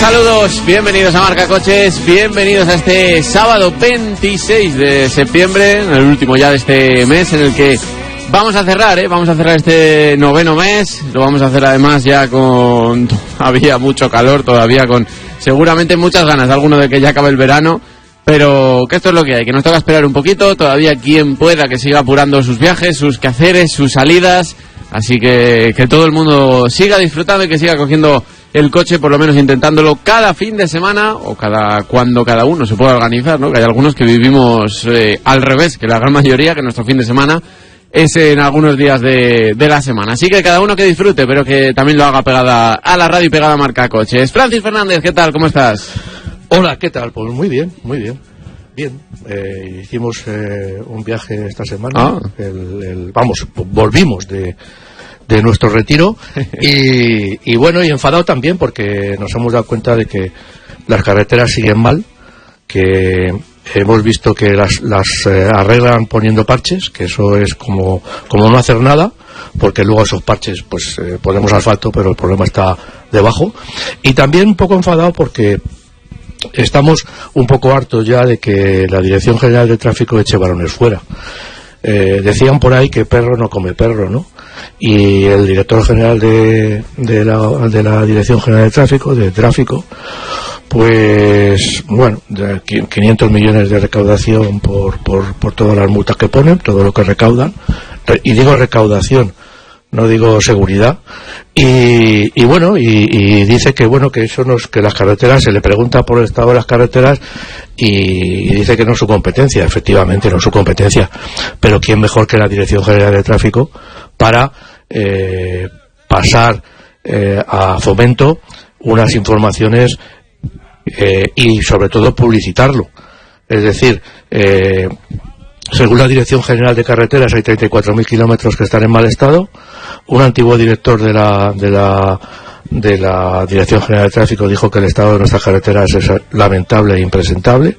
Saludos, bienvenidos a Marca Coches, bienvenidos a este sábado 26 de septiembre, el último ya de este mes en el que vamos a cerrar este noveno mes. Lo vamos a hacer además ya con todavía mucho calor, todavía con seguramente muchas ganas, alguno de que ya acabe el verano, pero que esto es lo que hay, que nos toca esperar un poquito, todavía quien pueda que siga apurando sus viajes, sus quehaceres, sus salidas, así que todo el mundo siga disfrutando y que siga cogiendo el coche, por lo menos intentándolo cada fin de semana o cuando cada uno se pueda organizar, ¿no? Que hay algunos que vivimos al revés, que la gran mayoría, que nuestro fin de semana es en algunos días de la semana. Así que cada uno que disfrute, pero que también lo haga pegada a la radio y pegada a Marca Coches. Francis Fernández, ¿qué tal? ¿Cómo estás? Hola, ¿qué tal? Pues muy bien. Bien, hicimos un viaje esta semana. Volvimos de nuestro retiro y bueno, y enfadado también porque nos hemos dado cuenta de que las carreteras siguen mal, que hemos visto que las arreglan poniendo parches, que eso es como no hacer nada, porque luego esos parches pues ponemos asfalto, pero el problema está debajo. Y también un poco enfadado porque estamos un poco hartos ya de que la Dirección General de Tráfico eche balones fuera. Decían por ahí que perro no come perro, ¿no? Y el director general de la Dirección General de Tráfico, pues bueno, 500 millones de recaudación por todas las multas que ponen, todo lo que recaudan, y digo recaudación, no digo seguridad, y bueno, y dice que bueno, que eso no es, que las carreteras, se le pregunta por el estado de las carreteras y dice que no es su competencia. Efectivamente no es su competencia, pero quién mejor que la Dirección General de Tráfico para pasar a Fomento unas informaciones y sobre todo publicitarlo. Es decir, según la Dirección General de Carreteras hay 34.000 kilómetros que están en mal estado. Un antiguo director de la Dirección General de Tráfico dijo que el estado de nuestras carreteras es lamentable e impresentable.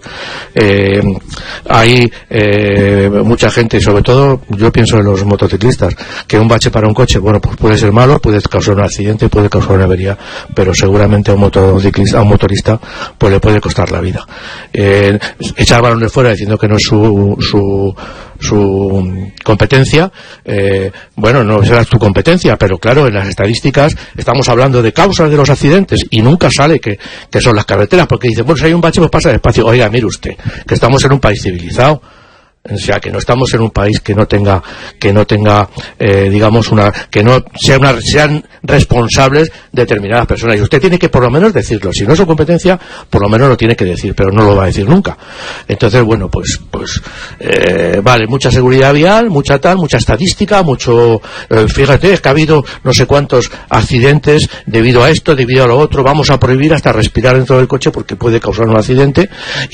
Hay mucha gente, y sobre todo yo pienso en los motociclistas, que un bache para un coche, bueno, pues puede ser malo, puede causar un accidente, puede causar una avería, pero seguramente a un motorista pues le puede costar la vida. Echar balones fuera diciendo que no es su competencia, bueno, no será tu competencia, pero claro, en las estadísticas estamos hablando de causas de los accidentes y nunca sale que son las carreteras, porque dicen, bueno, si hay un bache pues pasa despacio. Oiga, mire usted, que estamos en un país civilizado. O sea, que no estamos en un país que no tenga digamos que no sean responsables determinadas personas, y usted tiene que por lo menos decirlo. Si no es su competencia, por lo menos lo tiene que decir, pero no lo va a decir nunca. Entonces, bueno, pues vale, mucha seguridad vial, mucha estadística, mucho, fíjate, es que ha habido no sé cuántos accidentes debido a esto, debido a lo otro, vamos a prohibir hasta respirar dentro del coche porque puede causar un accidente,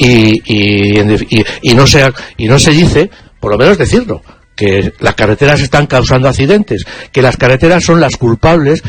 y no se dice, por lo menos decirlo, que las carreteras están causando accidentes, que las carreteras son las culpables